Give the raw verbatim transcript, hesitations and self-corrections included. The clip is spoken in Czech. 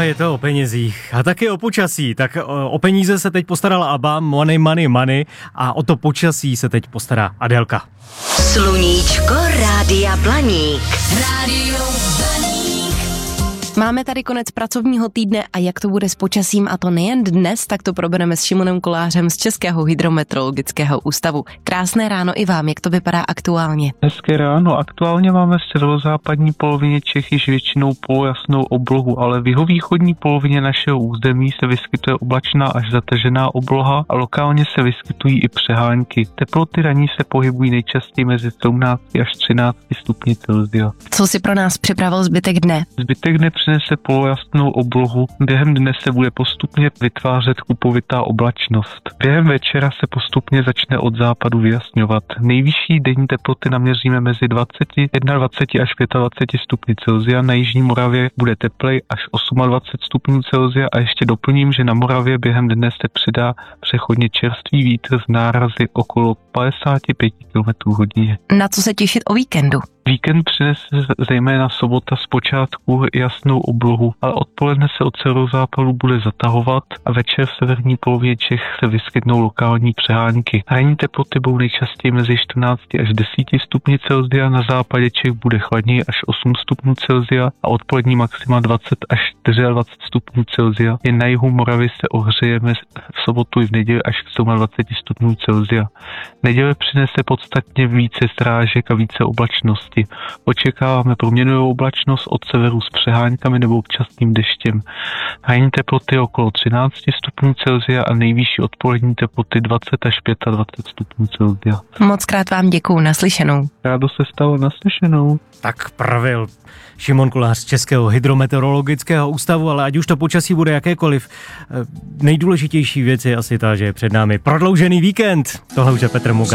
je to o penězích a taky o počasí. Tak o peníze se teď postarala Abba, money, money, money a o to počasí se teď postará Adélka. Sluníčko Rádia Blaník. Rádio Blaník. Máme tady konec pracovního týdne a jak to bude s počasím, a to nejen dnes, tak to probereme s Šimonem Kolářem z Českého hydrometeorologického ústavu. Krásné ráno i vám, jak to vypadá aktuálně? Hezké ráno, aktuálně máme v severozápadní polovině Čech již většinou polojasnou oblohu, ale v jihovýchodní polovině našeho území se vyskytuje oblačná až zatažená obloha a lokálně se vyskytují i přehánky. Teploty ranní se pohybují nejčastěji mezi sedmnácti až třinácti stupni Celsia. Co si pro nás připravil zbytek dne? Zbytek dne přinese polojasnou oblohu. Během dne se bude postupně vytvářet kupovitá oblačnost. Během večera se postupně začne od západu vyjasňovat. Nejvyšší denní teploty naměříme mezi dvacet, dvacet jedna až dvacet pět stupni Celsia. Na jižní Moravě bude teplej až dvacet osm stupňů Celsia a ještě doplním, že na Moravě během dne se přidá přechodně čerstvý vítr z nárazy okolo padesát pět kilometrů hodině. Na co se těšit o víkendu? Víkend přinese zejména sobota zpočátku jasnou oblohu, ale odpoledne se od severozápadu bude zatahovat a večer v severní polovině Čech se vyskytnou lokální přehánky. Ranní teploty budou nejčastěji mezi čtrnácti až deseti stupni Celsia, na západě Čech bude chladněji až osm stupňů Celsia a odpolední maxima dvacet až dvacet čtyři stupňů Celsia. Jen na jihu Moravy se ohřejeme v sobotu i v neděli až k dvacet sedm stupňů Celsia. Neděle přinese podstatně více srážek a více oblačnosti. Očekáváme proměnnou oblačnost od severu s přeháňkami nebo občasným deštěm. Ranní teploty okolo třináct stupňů Celsia a nejvyšší odpolední teploty dvacet až dvacet pět stupňů Celsia. Moc krát vám děkuju, naslyšenou. Rádo se stalo, naslyšenou. Tak pravil Šimon Kolář z Českého hydrometeorologického ústavu, ale ať už to počasí bude jakékoliv, nejdůležitější věc je asi ta, že je před námi prodloužený víkend. Tohle už je Petr Muga.